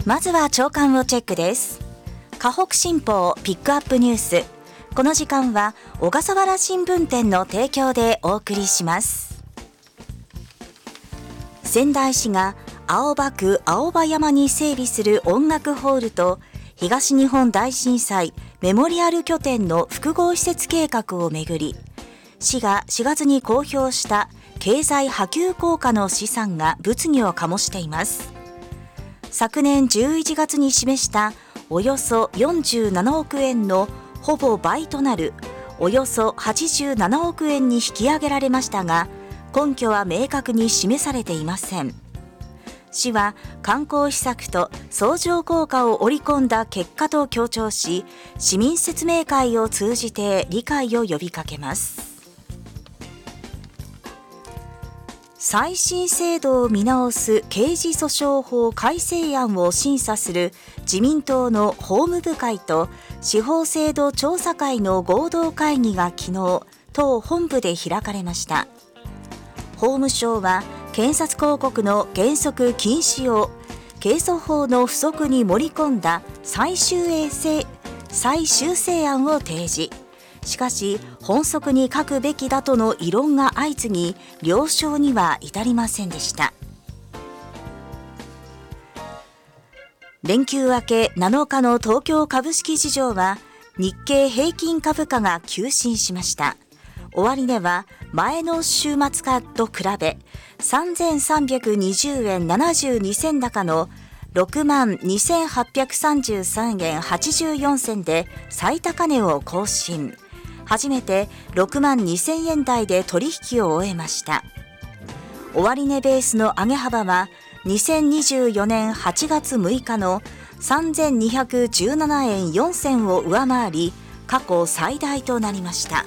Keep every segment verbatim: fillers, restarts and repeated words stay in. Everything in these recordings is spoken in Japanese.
まずは朝刊をチェックです。河北新報ピックアップニュース。この時間は小笠原新聞店の提供でお送りします。仙台市が青葉区青葉山に整備する音楽ホールと東日本大震災メモリアル拠点の複合施設計画をめぐり、市がしがつに公表した経済波及効果の試算が物議を醸しています。昨年じゅういちがつに示したおよそよんじゅうななおくえんのほぼ倍となるおよそはちじゅうななおくえんに引き上げられましたが、根拠は明確に示されていません。市は観光施策と相乗効果を織り込んだ結果と強調し、市民説明会を通じて理解を呼びかけます。再審制度を見直す刑事訴訟法改正案を審査する自民党の法務部会と司法制度調査会の合同会議が昨日、党本部で開かれました。法務省は検察広告の原則禁止を刑訴法の付則に盛り込んだ再修正、再修正案を提示。しかし本則に書くべきだとの異論が相次ぎ、了承には至りませんでした。連休明けなのかの東京株式市場は日経平均株価が急伸しました。終値は前の週末価と比べさんぜんさんびゃくにじゅうえんななじゅうにせん高のろくまんにせんはっぴゃくさんじゅうさんえんはちじゅうよんせんで最高値を更新。初めてろくまんにせんえん台で取引を終えました。終値ベースの上げ幅はにせんにじゅうよねんはちがつむいかのさんぜんにひゃくじゅうななえんよんせんを上回り、過去最大となりました。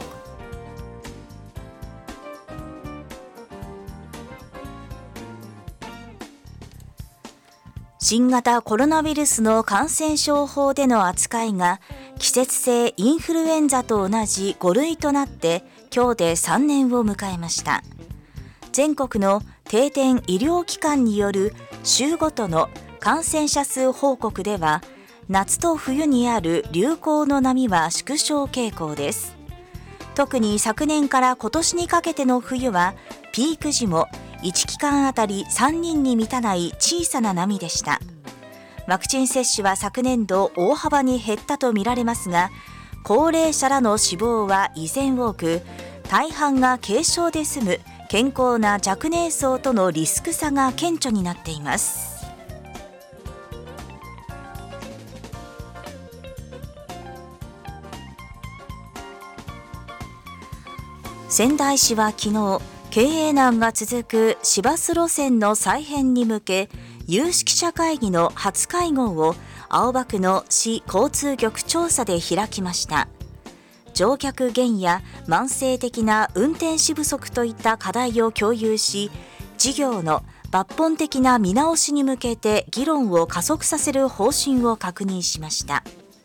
新型コロナウイルスの感染症法での扱いが季節性インフルエンザと同じごるいとなって今日でさんねんを迎えました。全国の定点医療機関による週ごとの感染者数報告では、夏と冬にある流行の波は縮小傾向です。特に昨年から今年にかけての冬はピーク時もいちきかんあたりさんにんに満たない小さな波でした。ワクチン接種は昨年度大幅に減ったとみられますが、高齢者らの死亡は依然多く、大半が軽症で済む健康な若年層とのリスク差が顕著になっています。仙台市は昨日、経営難が続く市バス路線の再編に向け、有識者会議の初会合を青葉区の市交通局調査で開きました。乗客減や慢性的な運転士不足といった課題を共有し、事業の抜本的な見直しに向けて議論を加速させる方針を確認しました。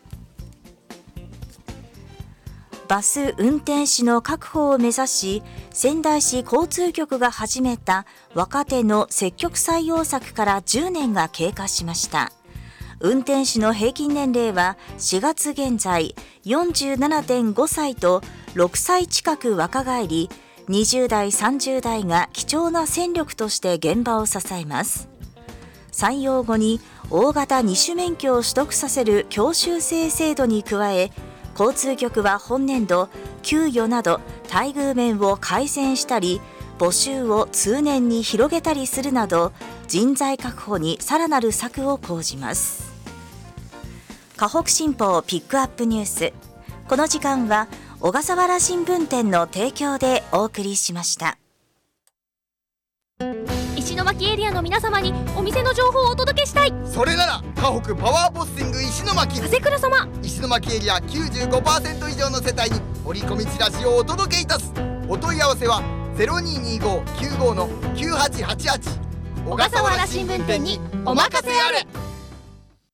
バス運転士の確保を目指し、仙台市交通局が始めた若手の積極採用策からじゅうねんが経過しました。運転士の平均年齢はしがつ現在 よんじゅうななてんごさいとろくさい近く若返り、にじゅうだいさんじゅうだいが貴重な戦力として現場を支えます。採用後に大型二種免許を取得させる教習生制度に加え、交通局は本年度、給与など待遇面を改善したり、募集を通年に広げたりするなど、人材確保にさらなる策を講じます。河北新報ピックアップニュース。この時間は小笠原新聞店の提供でお送りしました。 石巻エリアの皆様にお店の情報をお届けしたい。 それなら河北パワーボッシング石巻。 風倉様、 石巻エリア きゅうじゅうごパーセント 以上の世帯に折り込みチラシをお届けいたす。お問い合わせは ゼロにーにーごーきゅうごーのきゅうはちはちはち。 小笠原新聞店にお任せあれ。